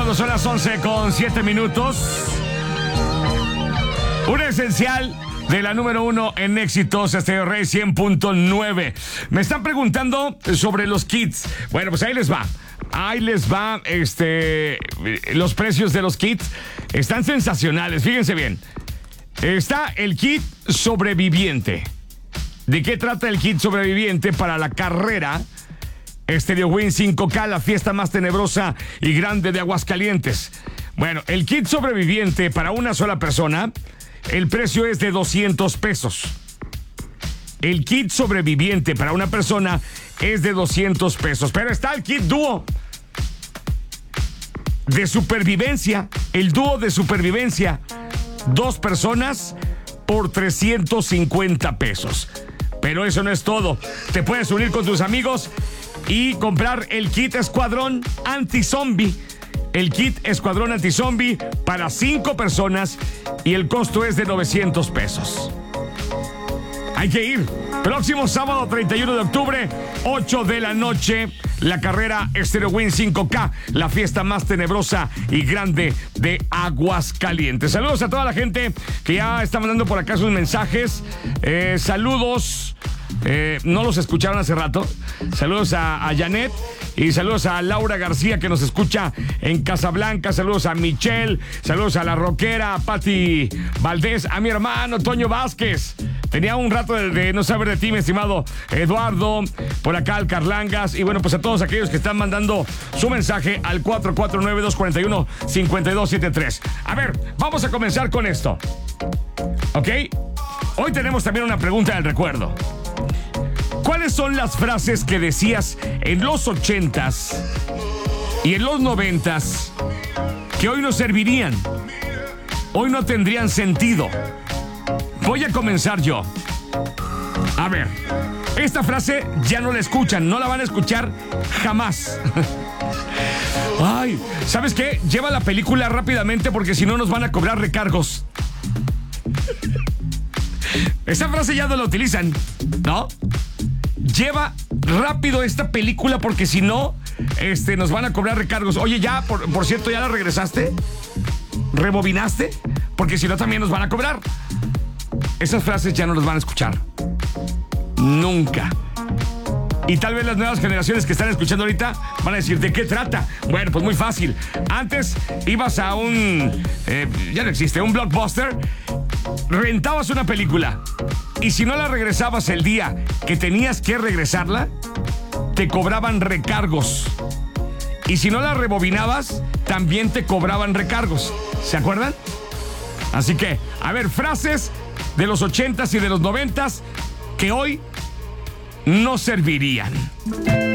cuando son las 11:07. Un esencial de la número 1 en éxitos, Estéreo Rey 100.9. Me están preguntando sobre los kits. Bueno, pues ahí les va. Los precios de los kits están sensacionales. Fíjense bien. Está el kit sobreviviente. ¿De qué trata el kit sobreviviente para la carrera Stereo Win 5K, la fiesta más tenebrosa y grande de Aguascalientes? Bueno, el kit sobreviviente para una sola persona, el precio es de 200 pesos. El kit sobreviviente para una persona es de 200 pesos. Pero está el kit dúo de supervivencia. El dúo de supervivencia. 2 personas por 350 pesos. Pero eso no es todo. Te puedes unir con tus amigos y comprar el kit Escuadrón Anti-Zombie. El kit Escuadrón Anti-Zombie para 5 personas y el costo es de 900 pesos. Hay que ir. Próximo sábado 31 de octubre, 8 de la noche, la carrera Stereo Win 5K, la fiesta más tenebrosa y grande de Aguascalientes. Saludos a toda la gente que ya está mandando por acá sus mensajes. Saludos. No los escucharon hace rato. Saludos a Janet y saludos a Laura García, que nos escucha en Casablanca. Saludos a Michelle, saludos a la rockera, a Pati Valdés, a mi hermano Toño Vázquez. Tenía un rato de no saber de ti, mi estimado Eduardo. Por acá al Carlangas. Y bueno, pues a todos aquellos que están mandando su mensaje al 449-241-5273. A ver, vamos a comenzar con esto. ¿Ok? Hoy tenemos también una pregunta del recuerdo. ¿Cuáles son las frases que decías en los 80s y en los 90s que hoy no servirían? Hoy no tendrían sentido. Voy a comenzar yo. A ver, esta frase ya no la escuchan, no la van a escuchar jamás. Ay, ¿sabes qué? Lleva la película rápidamente porque si no nos van a cobrar recargos. Esa frase ya no la utilizan, ¿no? Lleva rápido esta película porque si no, nos van a cobrar recargos. Oye, ya, por cierto, ¿ya la regresaste? ¿Rebobinaste? Porque si no, también nos van a cobrar. Esas frases ya no las van a escuchar. Nunca. Y tal vez las nuevas generaciones que están escuchando ahorita van a decir, ¿de qué trata? Bueno, pues muy fácil. Antes ibas a ya no existe, un Blockbuster, rentabas una película y si no la regresabas el día que tenías que regresarla, te cobraban recargos. Y si no la rebobinabas, también te cobraban recargos. ¿Se acuerdan? Así que, a ver, frases de los 80s y de los 90s que hoy no servirían.